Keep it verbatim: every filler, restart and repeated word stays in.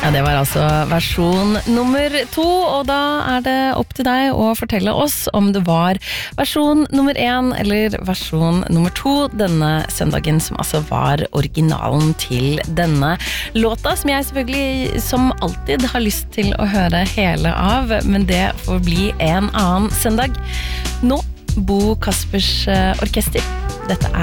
Ja, det var altså versjon nummer to, og da er det opp til deg å fortelle oss om det var versjon nummer én eller versjon nummer to denne søndagen, som altså var originalen til denne låta, som jeg selvfølgelig som alltid har lyst til å høre hele av, men det får bli en annen søndag. Nå, Bo Kaspers orkester. Dette er